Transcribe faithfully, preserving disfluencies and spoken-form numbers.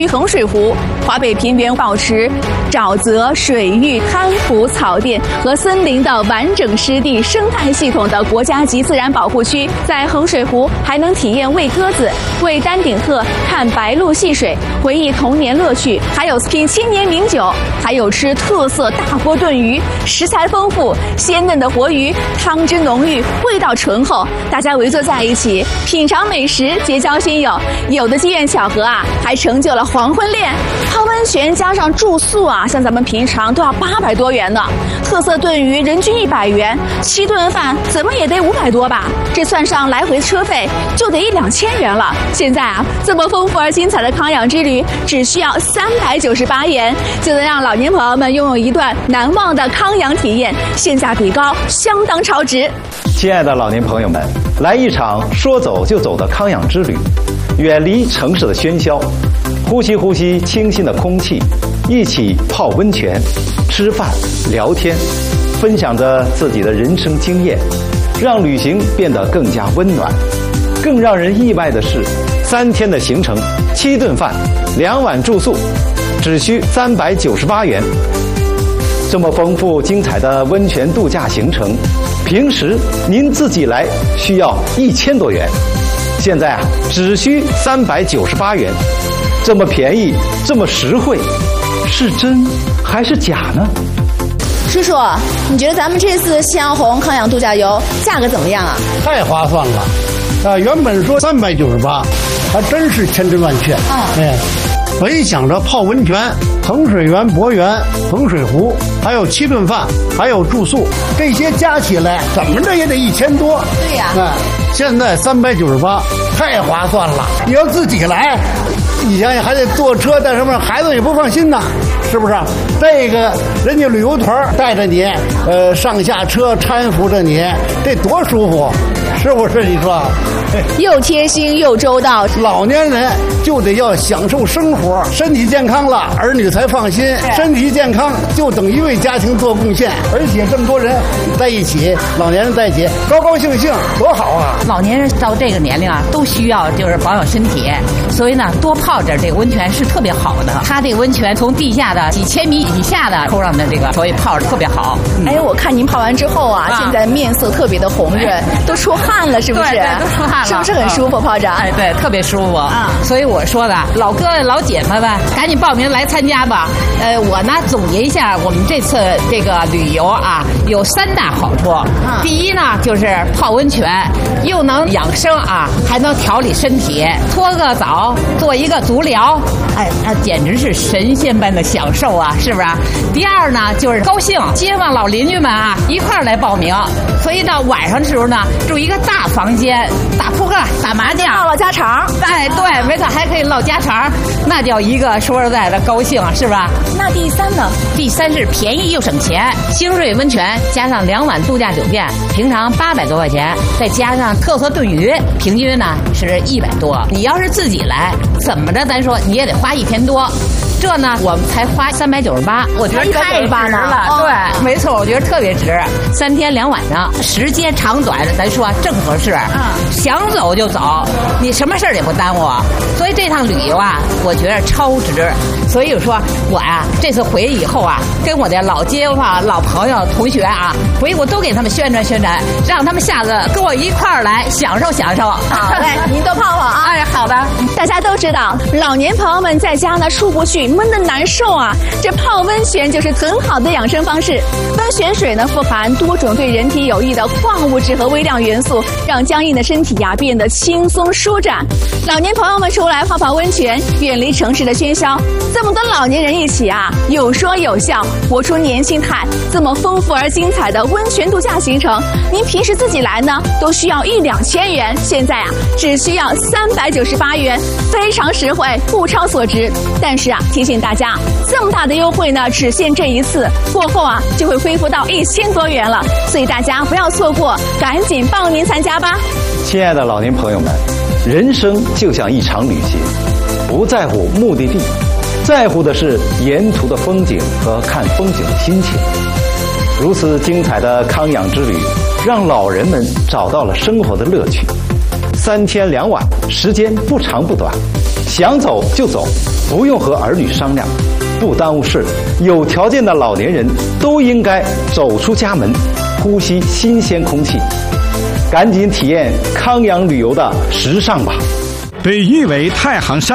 衡水湖，华北平原保持沼泽、水域、滩湖、草甸和森林的完整湿地生态系统的国家级自然保护区。在衡水湖还能体验喂鸽子、喂丹顶鹤、看白鹭戏水，回忆童年乐趣，还有品千年名酒，还有吃特色大锅炖鱼，食材丰富，鲜嫩的活鱼，汤汁浓郁，味道醇厚，大家围坐在一起品尝美食，结交新友。有的机缘巧合啊，还成就了黄昏恋。泡温泉加上住宿啊，像咱们平常都要八百多元呢。特色炖鱼人均一百元，七顿饭怎么也得五百多吧？这算上来回车费，就得一两千元了。现在啊，这么丰富而精彩的康养之旅，只需要三百九十八元，就能让老年朋友们拥有一段难忘的康养体验，性价比高，相当超值。 亲爱的老年朋友们，来一场说走就走的康养之旅，远离城市的喧嚣，呼吸呼吸清新的空气，一起泡温泉、吃饭、聊天，分享着自己的人生经验，让旅行变得更加温暖。更让人意外的是，三天的行程，七顿饭，两晚住宿，只需三百九十八元。这么丰富精彩的温泉度假行程，平时您自己来需要一千多元，现在啊只需三百九十八元，这么便宜，这么实惠，是真还是假呢？ 叔叔，你觉得咱们这次夕阳红康养度假游价格怎么样啊？ 太划算了，啊，原本说三百九十八，还真是千真万确。啊，哎，我一想着泡温泉、衡水园、博园、衡水湖，还有七顿饭，还有住宿，这些加起来怎么着也得一千多。 对呀， 哎，现在三百九十八，太划算了。你要自己来，你想想还得坐车带什么，孩子也不放心呐，是不是？这个人家旅游团带着你，呃，上下车搀扶着你，这多舒服，是不是？你说， 又贴心又周到。 老年人就得要享受生活，身体健康了，儿女才放心。身体健康就等于为家庭做贡献，而且这么多人在一起，老年人在一起，高高兴兴，多好啊！ 老年人到这个年龄啊，都需要就是保养身体，所以呢，多泡点这个温泉是特别好的。它这个温泉从地下的几千米以下的沟上的这个，所以泡着特别好。 嗯、哎，我看您泡完之后啊，啊现在面色特别的红润，都出汗了，是不是？ 对，对都出汗了， 是不是很舒服？泡着？ 哎，对，特别舒服啊。所以我说的，老哥老姐们们，赶紧报名来参加吧。呃，我呢总结一下，我们这次这个旅游啊，有三大好处。第一呢，就是泡温泉，又能养生啊，还能调理身体，搓个澡，做一个足疗，哎，它简直是神仙般的享受啊，是不是？第二呢，就是高兴，街坊老邻居们啊一块儿来报名，所以到晚上的时候呢，住一个大房间，打扑克、打麻将， 唠唠家常。 哎，对，没错，还可以唠家常，那叫一个说实在的高兴，是吧？ 那第三呢？ 第三是便宜又省钱，星瑞温泉加上两晚度假酒店，平常八百多块钱，再加上特色炖鱼，平均呢是一百多。你要是自己来，怎么着咱说你也得花一千多。这呢，我们才花三百九十八，我觉得太值了。 哦、 对，没错，我觉得特别值。三天两晚上，时间长短咱说正合适。嗯，想走就走，你什么事儿也不耽误。所以这趟旅游啊，我觉得超值。所以说我呀、啊，这次回以后啊，跟我的老街坊、老朋友、同学啊，回我都给他们宣传宣传，让他们下次跟我一块儿来享受享受。 好嘞，您多泡泡啊！ 哎，好的。 大家都知道，老年朋友们在家呢出不去，闷得难受啊。这泡温泉就是很好的养生方式。温泉水呢富含多种对人体有益的矿物质和微量元素，让僵硬的身体呀变得轻松舒展。老年朋友们出来泡泡温泉，远离城市的喧嚣。这么多老年人一起啊，有说有笑，活出年轻态。这么丰富而精彩的温泉度假行程，您平时自己来呢，都需要一两千元，现在啊，只需要三百九十八元，非常实惠，物超所值。但是啊，提醒大家，这么大的优惠呢，只限这一次，过后啊，就会恢复到一千多元了。所以大家不要错过，赶紧报名参加吧。 亲爱的老年朋友们，人生就像一场旅行，不在乎目的地，在乎的是沿途的风景和看风景的心情。如此精彩的康养之旅，让老人们找到了生活的乐趣。三天两晚，时间不长不短， 想走就走，不用和儿女商量，不耽误事。有条件的老年人都应该走出家门，呼吸新鲜空气。赶紧体验康养旅游的时尚吧！ 被誉为太行山